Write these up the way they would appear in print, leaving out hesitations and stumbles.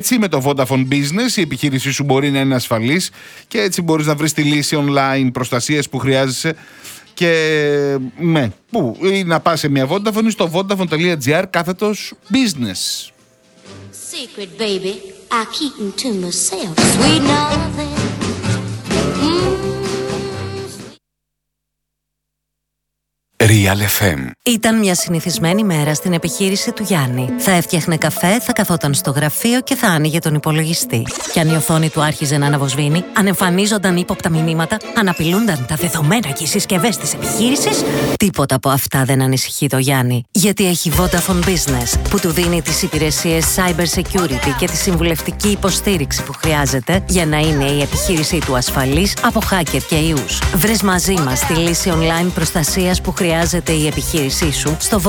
Έτσι με το Vodafone Business η επιχείρησή σου μπορεί να είναι ασφαλής και έτσι μπορείς να βρεις τη λύση online προστασίας που χρειάζεσαι και πού ή να πας σε μια Vodafone ή στο vodafone.gr/business. Secret baby, I keep them to myself. Sweet nothing. Real FM. Ήταν μια συνηθισμένη μέρα στην επιχείρηση του Γιάννη. Θα έφτιαχνε καφέ, θα καθόταν στο γραφείο και θα άνοιγε τον υπολογιστή. Και αν η οθόνη του άρχιζε να αναβοσβήνει, αν εμφανίζονταν ύποπτα μηνύματα, αν απειλούνταν τα δεδομένα και οι συσκευές της επιχείρησης, τίποτα από αυτά δεν ανησυχεί το Γιάννη. Γιατί έχει Vodafone Business, που του δίνει τις υπηρεσίες cyber security και τη συμβουλευτική υποστήριξη που χρειάζεται για να είναι η επιχείρησή του ασφαλής από hacker και ιούς. Βρες μαζί μας τη λύση online προστασίας που χρειάζεται η επιχείρησή σου στο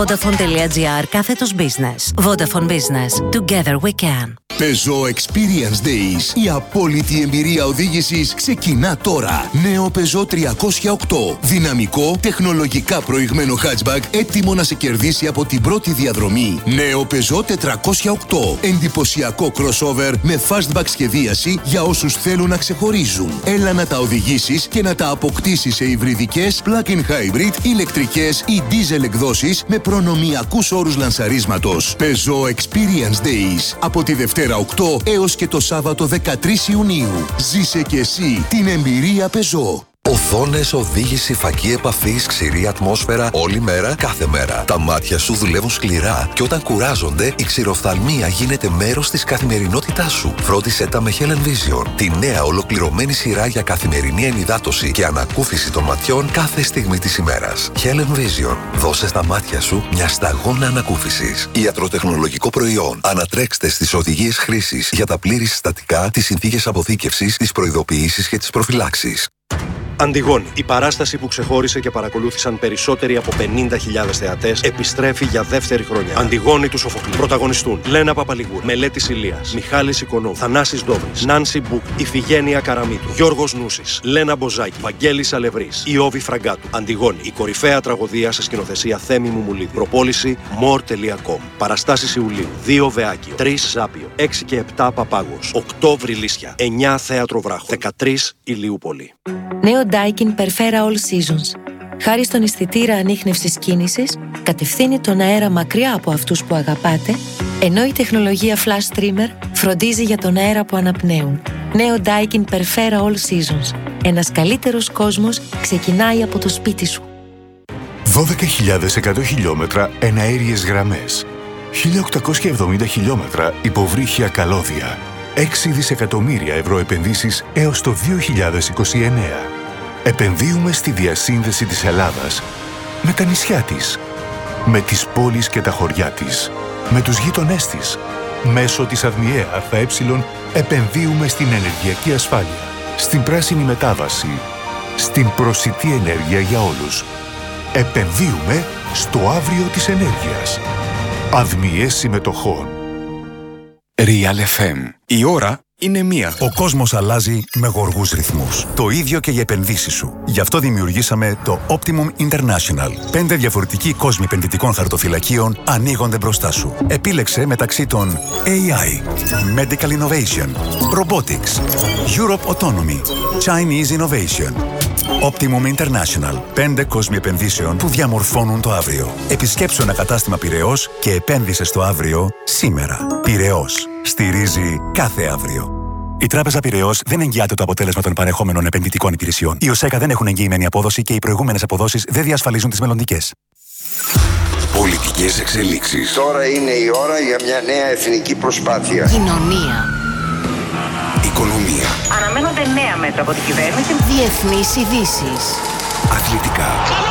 vodafone.gr/business. Vodafone Business. Together we can. Peugeot Experience Days. Η απόλυτη εμπειρία οδήγησης ξεκινά τώρα. Νέο Peugeot 308. Δυναμικό, τεχνολογικά προηγμένο hatchback, έτοιμο να σε κερδίσει από την πρώτη διαδρομή. Νέο Peugeot 408. Εντυπωσιακό crossover με fastback σχεδίαση για όσους θέλουν να ξεχωρίζουν. Έλα να τα οδηγήσεις και να τα αποκτήσεις σε υβριδικές, plug-in hybrid, ηλεκτρικές ή diesel εκδόσεις με προνομιακούς όρους λανσαρίσματος. Peugeot Experience Days. Από τη Δευτέρα 8 έως και το Σάββατο 13 Ιουνίου. Ζήσε και εσύ την εμπειρία Peugeot. Οθόνες, οδήγηση, φακή επαφής, ξηρή ατμόσφαιρα, όλη μέρα, κάθε μέρα. Τα μάτια σου δουλεύουν σκληρά και όταν κουράζονται, η ξηροφθαλμία γίνεται μέρος της καθημερινότητάς σου. Φρόντισέ τα με Helen Vision, τη νέα ολοκληρωμένη σειρά για καθημερινή ενυδάτωση και ανακούφιση των ματιών κάθε στιγμή της ημέρας. Helen Vision, δώσε στα μάτια σου μια σταγόνα ανακούφισης. Ιατροτεχνολογικό προϊόν. Ανατρέξτε στις οδηγίες χρήσης για τα πλήρη συστατικά, τις συνθήκες αποθήκευσης, τις προειδοποιήσεις και τις προφυλάξεις. Αντιγόνη, η παράσταση που ξεχώρισε και παρακολούθησαν περισσότεροι από 50.000 θεατές, επιστρέφει για δεύτερη χρονιά. Αντιγόνη του Σοφοκλή. Πρωταγωνιστούν Λένα Παπαλιγούρ, Μελέτης Ηλίας, Μιχάλης Οικονόμου, Θανάσης Ντόμης, Νάνση Μπούκ, Ιφηγένεια Καραμίτου, Γιώργος Νούσης, Λένα Μποζάκη, Βαγγέλης Αλευρής, Ιώβη Φραγκάτου. Αντιγόνη, η κορυφαία τραγωδία σε σκηνοθεσία Θέμη Μουμουλίδη. Προπόληση more.com. Παραστάσεις Ιουλίου, 2 Βεάκιο, 3 Ζάπιο, 6 και 7 Παπάγος, 8 Βρυλίσια, 9 Θέατρο Βράχο, 13 Ηλιούπολη. Νέο Daikin Perfera All Seasons. Χάρη στον αισθητήρα ανίχνευσης κίνησης, κατευθύνει τον αέρα μακριά από αυτούς που αγαπάτε, ενώ η τεχνολογία Flash Streamer φροντίζει για τον αέρα που αναπνέουν. Νέο Daikin Perfera All Seasons. Ένας καλύτερος κόσμος ξεκινάει από το σπίτι σου. 12.100 χιλιόμετρα εναέριες γραμμές. 1.870 χιλιόμετρα υποβρύχια καλώδια. 6 δισεκατομμύρια ευρώ επενδύσεις έως το 2029. Επενδύουμε στη διασύνδεση της Ελλάδας με τα νησιά της, με τις πόλεις και τα χωριά της, με τους γείτονές της. Μέσω της ΑΔΜΙΕ ΑΕ επενδύουμε στην ενεργειακή ασφάλεια, στην πράσινη μετάβαση, στην προσιτή ενέργεια για όλους. Επενδύουμε στο αύριο της ενέργειας. ΑΔΜΙΕ συμμετοχών. Real FM. Η ώρα είναι μία. Ο κόσμος αλλάζει με γοργούς ρυθμούς. Το ίδιο και οι επενδύσεις σου. Γι' αυτό δημιουργήσαμε το Optimum International. 5 διαφορετικοί κόσμοι επενδυτικών χαρτοφυλακίων ανοίγονται μπροστά σου. Επίλεξε μεταξύ των AI, Medical Innovation, Robotics, Europe Autonomy, Chinese Innovation. Optimum International. 5 κόσμοι επενδύσεων που διαμορφώνουν το αύριο. Επισκέψου ένα κατάστημα Πειραιώς και επένδυσε στο αύριο σήμερα. Πειραιώς. Στηρίζει κάθε αύριο. Η Τράπεζα Πειραιώς δεν εγγυάται το αποτέλεσμα των παρεχόμενων επενδυτικών υπηρεσιών. Οι ΟΣΕΚΑ δεν έχουν εγγυημένη απόδοση και οι προηγούμενες αποδόσεις δεν διασφαλίζουν τις μελλοντικές. Πολιτικές εξελίξεις. Τώρα είναι η ώρα για μια νέα εθνική προσπάθεια. Κοινωνία. Οικονομία. Αναμένονται νέα μέτρα από την κυβέρνηση. Διεθνείς ειδήσεις. Αθλητικά.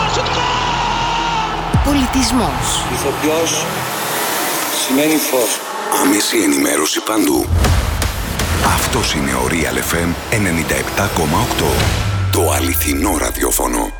Πολιτισμός. Ηθοποιός σημαίνει φως. Άμεση ενημέρωση παντού. Αυτός είναι ο Real FM 97,8. Το αληθινό ραδιόφωνο.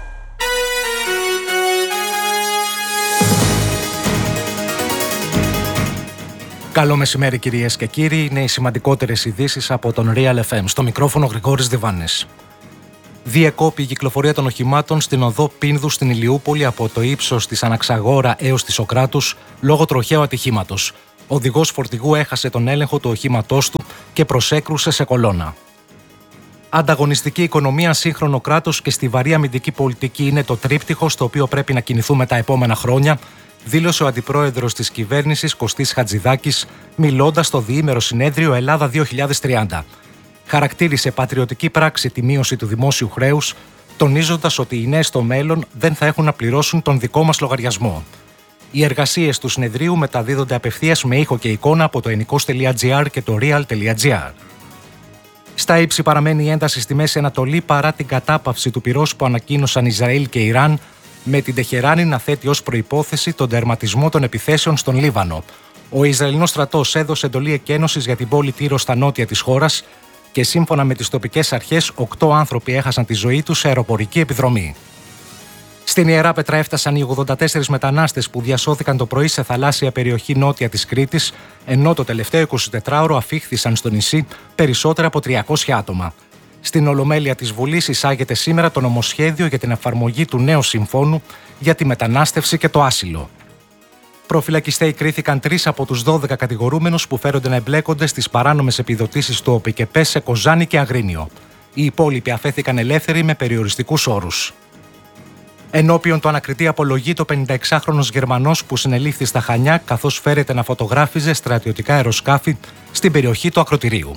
Καλό μεσημέρι κυρίες και κύριοι, είναι οι σημαντικότερες ειδήσεις από τον Real FM. Στο μικρόφωνο Γρηγόρης Διβάνης. Διεκόπη η κυκλοφορία των οχημάτων στην οδό Πίνδου στην Ηλιούπολη από το ύψος της Αναξαγόρα έως τη Σοκράτους λόγω τροχαίου ατυχήματος. οδηγός φορτηγού έχασε τον έλεγχο του οχήματός του και προσέκρουσε σε κολόνα. Ανταγωνιστική οικονομία, σύγχρονο κράτος και στιβαρή αμυντική πολιτική είναι το τρίπτυχο στο οποίο πρέπει να κινηθούμε τα επόμενα χρόνια, δήλωσε ο αντιπρόεδρος της κυβέρνησης Κωστής Χατζηδάκης, μιλώντας στο διήμερο συνέδριο Ελλάδα 2030. Χαρακτήρισε πατριωτική πράξη τη μείωση του δημόσιου χρέους, τονίζοντας ότι οι νέες στο μέλλον δεν θα έχουν να πληρώσουν τον δικό μας λογαριασμό. Οι εργασίες του συνεδρίου μεταδίδονται απευθείας με ήχο και εικόνα από το ενικός.gr και το real.gr. Στα ύψη παραμένει η ένταση στη Μέση Ανατολή παρά την κατάπαυση του πυρός που ανακοίνωσαν Ισραήλ και Ιράν, με την Τεχεράνη να θέτει ως προϋπόθεση τον τερματισμό των επιθέσεων στον Λίβανο. Ο Ισραηλινός στρατός έδωσε εντολή εκένωσης για την πόλη Τύρο στα νότια της χώρας και σύμφωνα με τις τοπικές αρχές, 8 άνθρωποι έχασαν τη ζωή τους σε αεροπορική επιδρομή. Στην Ιερά Πέτρα έφτασαν οι 84 μετανάστες που διασώθηκαν το πρωί σε θαλάσσια περιοχή νότια της Κρήτης, ενώ το τελευταίο 24ωρο αφήχθησαν στο νησί περισσότερα από 300 άτομα. Στην Ολομέλεια της Βουλής εισάγεται σήμερα το νομοσχέδιο για την εφαρμογή του νέου συμφώνου για τη μετανάστευση και το άσυλο. Προφυλακιστέοι κρίθηκαν 3 από τους 12 κατηγορούμενους που φέρονται να εμπλέκονται στις παράνομες επιδοτήσεις του ΟΠΕΚΕΠΕ σε Κοζάνη και Αγρίνιο. Οι υπόλοιποι αφέθηκαν ελεύθεροι με περιοριστικούς όρους. Ενώπιον του ανακριτή απολογεί το 56χρονος Γερμανός που συνελήφθη στα Χανιά καθώς φέρεται να φωτογράφιζε στρατιωτικά αεροσκάφη στην περιοχή του ακρωτηρίου.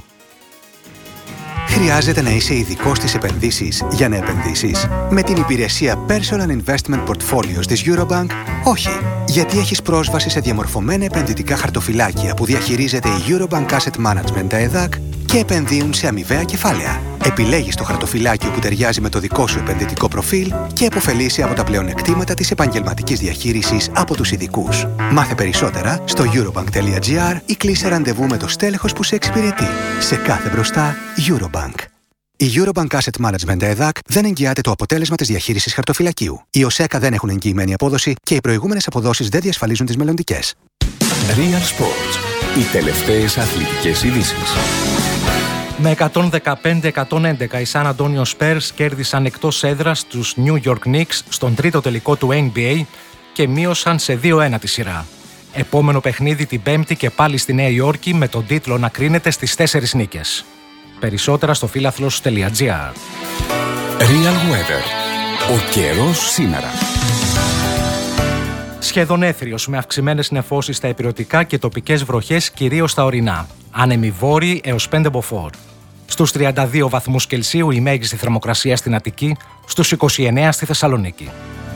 Χρειάζεται να είσαι ειδικός στις επενδύσεις για να επενδύσεις? Με την υπηρεσία Personal Investment Portfolios της Eurobank, όχι. Γιατί έχεις πρόσβαση σε διαμορφωμένα επενδυτικά χαρτοφυλάκια που διαχειρίζεται η Eurobank Asset Management, τα ΕΔΑΚ, και επενδύουν σε αμοιβαία κεφάλαια. Επιλέγεις το χαρτοφυλάκιο που ταιριάζει με το δικό σου επενδυτικό προφίλ και επωφελείσαι από τα πλεονεκτήματα της επαγγελματικής διαχείρισης από τους ειδικούς. Μάθε περισσότερα στο eurobank.gr ή κλείσε ραντεβού με το στέλεχος που σε εξυπηρετεί. Σε κάθε μπροστά, Eurobank. Η Eurobank Asset Management ΕΔΑΚ δεν εγγυάται το αποτέλεσμα της διαχείρισης χαρτοφυλακίου. Οι ΟΣΕΚΑ δεν έχουν εγγυημένη απόδοση και οι προηγούμενες αποδόσεις δεν διασφαλίζουν τις μελλοντικές. Real Sports. Οι τελευταίες αθλητικές ειδήσεις. Με 115-111 οι San Antonio Spurs κέρδισαν εκτός έδρας τους New York Knicks στον τρίτο τελικό του NBA και μείωσαν σε 2-1 τη σειρά. Επόμενο παιχνίδι την Πέμπτη και πάλι στη Νέα Υόρκη με τον τίτλο να κρίνεται στις 4 νίκες. Περισσότερα στο φίλαθλος.gr. Real Weather. Ο καιρός σήμερα. Σχεδόν έθριος με αυξημένες νεφώσεις στα ηπειρωτικά και τοπικές βροχές κυρίως στα ορεινά. Άνεμοι βόρειοι έως 5 μποφόρ. Στους 32 βαθμούς Κελσίου η μέγιστη θερμοκρασία στην Αττική, στους 29 στη Θεσσαλονίκη.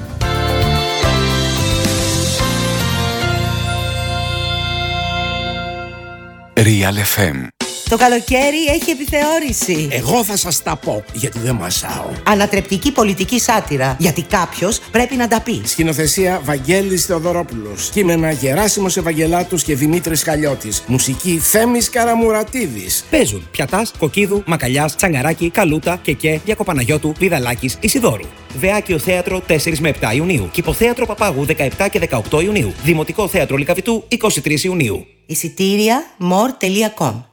Real FM. Το καλοκαίρι έχει επιθεώρηση. Εγώ θα σας τα πω, γιατί δεν μασάω. Ανατρεπτική πολιτική σάτυρα, γιατί κάποιος πρέπει να τα πει. Σκηνοθεσία Βαγγέλης Θεοδωρόπουλος. Κείμενα Γεράσιμος Ευαγγελάτος και Δημήτρης Χαλιώτης. Μουσική Θέμης Καραμουρατίδης. Παίζουν Πιατάς, Κοκκίδου, Μακαλιάς, Τσαγκαράκη, Καλούτα, Κεκέ, Διακοπαναγιώτου, Βιδαλάκης, Ισιδόρου. Βεάκιο Θέατρο 4 με 7 Ιουνίου. Κηποθέατρο Παπάγου 17 και 18 Ιουνίου. Δημοτικό Θέατρο Λυκαβητού 23 Ιουνίου. Εισιτήρια more.com.